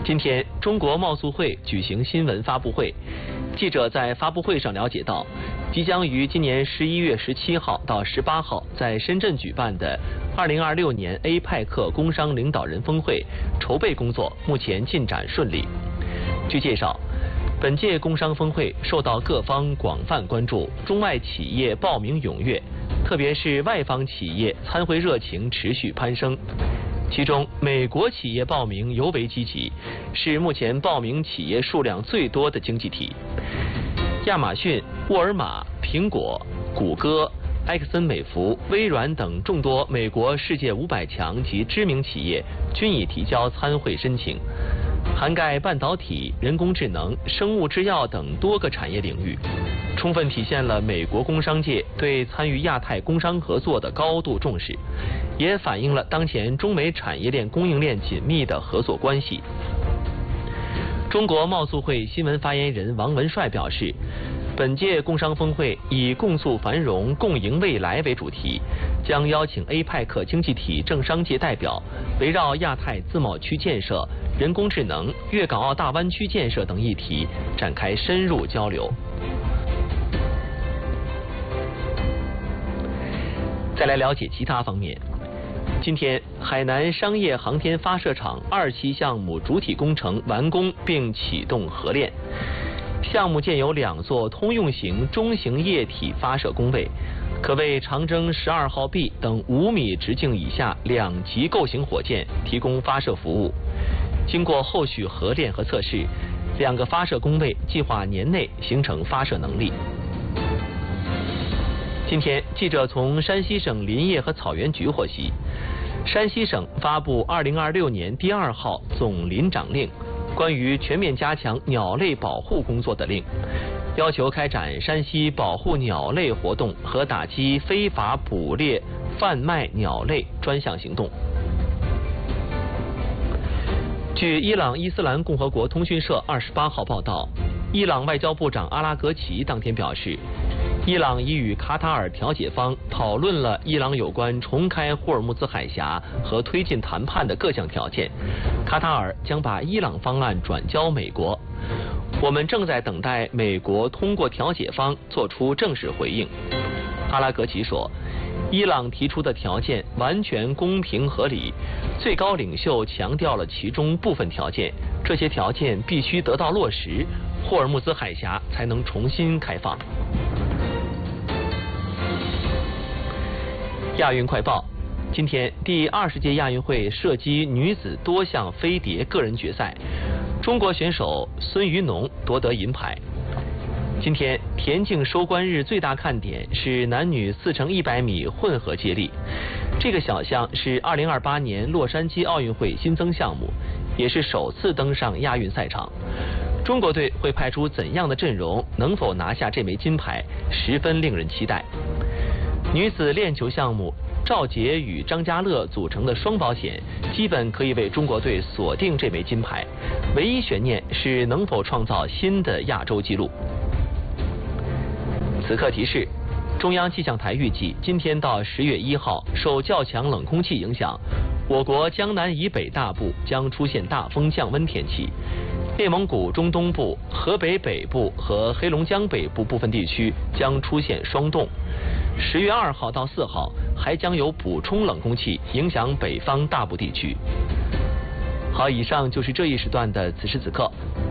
今天，中国贸促会举行新闻发布会。记者在发布会上了解到，即将于今年11月17号到18号在深圳举办的2026年 APEC 工商领导人峰会筹备工作目前进展顺利。据介绍，本届工商峰会受到各方广泛关注，中外企业报名踊跃，特别是外方企业参会热情持续攀升。其中，美国企业报名尤为积极，是目前报名企业数量最多的经济体。亚马逊、沃尔玛、苹果、谷歌、埃克森美孚、微软等众多美国世界500强及知名企业均已提交参会申请，涵盖半导体、人工智能、生物制药等多个产业领域，充分体现了美国工商界对参与亚太工商合作的高度重视，也反映了当前中美产业链供应链紧密的合作关系。中国贸促会新闻发言人王文帅表示，本届工商峰会以共促繁荣、共赢未来为主题，将邀请 APEC 经济体政商界代表，围绕亚太自贸区建设、人工智能、粤港澳大湾区建设等议题展开深入交流。再来了解其他方面。今天，海南商业航天发射场2期项目主体工程完工并启动合练。项目建有2座通用型中型液体发射工位，可为长征12号 B 等5米直径以下2级构型火箭提供发射服务。经过后续合练和测试，2个发射工位计划年内形成发射能力。今天，记者从山西省林业和草原局获悉，山西省发布2026年第2号总林长令，关于全面加强鸟类保护工作的令，要求开展山西保护鸟类活动和打击非法捕猎、贩卖鸟类专项行动。据伊朗伊斯兰共和国通讯社28号报道，伊朗外交部长阿拉格齐当天表示，伊朗已与卡塔尔调解方讨论了伊朗有关重开霍尔木兹海峡和推进谈判的各项条件，卡塔尔将把伊朗方案转交美国。我们正在等待美国通过调解方做出正式回应。阿拉格齐说，伊朗提出的条件完全公平合理，最高领袖强调了其中部分条件，这些条件必须得到落实，霍尔木兹海峡才能重新开放。亚运快报，今天第20届亚运会射击女子多项飞碟个人决赛，中国选手孙于农夺得银牌。今天田径收官日最大看点是男女4×100米混合接力，这个小项是2028年洛杉矶奥运会新增项目，也是首次登上亚运赛场。中国队会派出怎样的阵容，能否拿下这枚金牌，十分令人期待。女子链球项目，赵洁与张家乐组成的双保险基本可以为中国队锁定这枚金牌，唯一悬念是能否创造新的亚洲纪录。此刻提示，中央气象台预计今天到10月1号，受较强冷空气影响，我国江南以北大部将出现大风降温天气，内蒙古中东部、河北北部和黑龙江北部部分地区将出现霜冻。10月2号到4号还将有补充冷空气影响北方大部地区。好，以上就是这一时段的此时此刻。